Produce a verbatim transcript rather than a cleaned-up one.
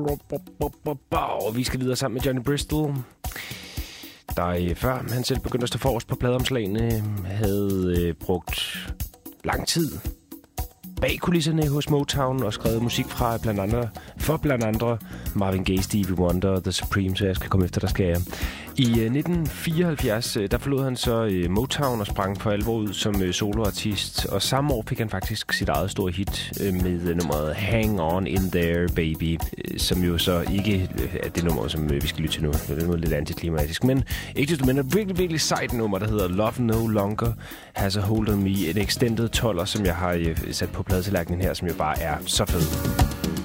Og vi skal videre sammen med Johnny Bristol, der før han selv begyndte at stå forrest på pladeomslagene, havde øh, brugt lang tid bag kulisserne hos Motown og skrevet musik fra blandt andre, for blandt andre Marvin Gaye, Stevie Wonder, The Supremes, så jeg skal komme efter, der skal jeg. I uh, nitten fireoghalvfjerds, uh, der forlod han så uh, Motown og sprang for alvor ud som uh, soloartist, og samme år fik han faktisk sit eget store hit uh, med uh, nummeret Hang On In There Baby, uh, som jo så ikke uh, er det nummer, som uh, vi skal lytte til nu. Det er noget lidt antiklimatisk, men ikke desto mindre virkelig, virkelig sejt nummer, der hedder Love No Longer Has A Hold On Me, en extended toller, som jeg har uh, sat på pladetallerkenen her, som jo bare er så fed.